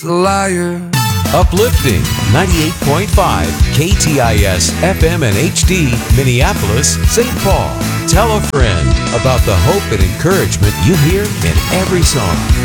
a liar. Uplifting 98.5 KTIS FM and HD Minneapolis, St. Paul. Tell a friend about the hope and encouragement you hear in every song.